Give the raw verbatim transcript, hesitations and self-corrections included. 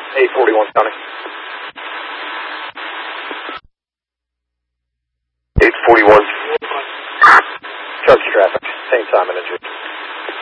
eight forty-one county. eight forty-one. Charge traffic. Same time and injured.